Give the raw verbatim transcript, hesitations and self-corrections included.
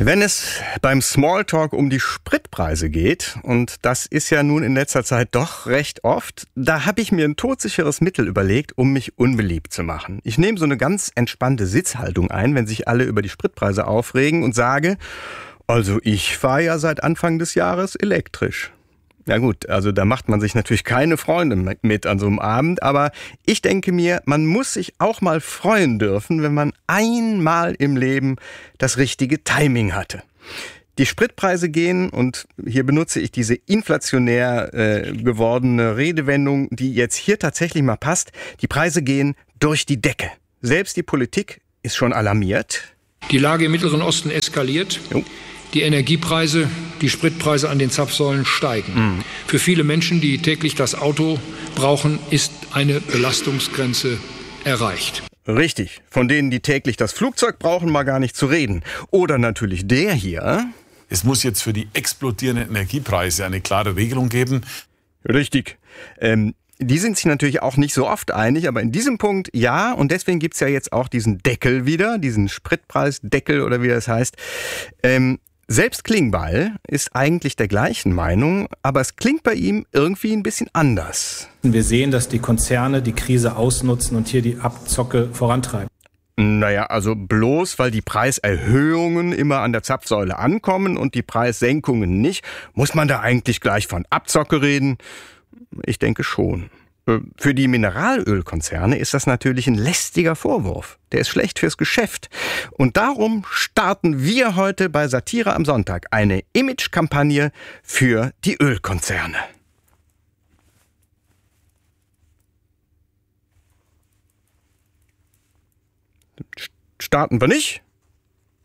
Wenn es beim Smalltalk um die Spritpreise geht, und das ist ja nun in letzter Zeit doch recht oft, da habe ich mir ein todsicheres Mittel überlegt, um mich unbeliebt zu machen. Ich nehme so eine ganz entspannte Sitzhaltung ein, wenn sich alle über die Spritpreise aufregen und sage, also ich fahre ja seit Anfang des Jahres elektrisch. Ja gut, also da macht man sich natürlich keine Freunde mit an so einem Abend, aber ich denke mir, man muss sich auch mal freuen dürfen, wenn man einmal im Leben das richtige Timing hatte. Die Spritpreise gehen, und hier benutze ich diese inflationär äh, gewordene Redewendung, die jetzt hier tatsächlich mal passt, die Preise gehen durch die Decke. Selbst die Politik ist schon alarmiert. Die Lage im Mittleren Osten eskaliert. Jo. Die Energiepreise, die Spritpreise an den Zapfsäulen steigen. Mhm. Für viele Menschen, die täglich das Auto brauchen, ist eine Belastungsgrenze erreicht. Richtig. Von denen, die täglich das Flugzeug brauchen, mal gar nicht zu reden. Oder natürlich der hier. Es muss jetzt für die explodierenden Energiepreise eine klare Regelung geben. Richtig. Ähm, die sind sich natürlich auch nicht so oft einig, aber in diesem Punkt ja. Und deswegen gibt's ja jetzt auch diesen Deckel wieder, diesen Spritpreisdeckel oder wie das heißt. Ähm, Selbst Klingbeil ist eigentlich der gleichen Meinung, aber es klingt bei ihm irgendwie ein bisschen anders. Wir sehen, dass die Konzerne die Krise ausnutzen und hier die Abzocke vorantreiben. Naja, also bloß weil die Preiserhöhungen immer an der Zapfsäule ankommen und die Preissenkungen nicht, muss man da eigentlich gleich von Abzocke reden? Ich denke schon. Für die Mineralölkonzerne ist das natürlich ein lästiger Vorwurf. Der ist schlecht fürs Geschäft. Und darum starten wir heute bei Satire am Sonntag eine Image-Kampagne für die Ölkonzerne. Starten wir nicht?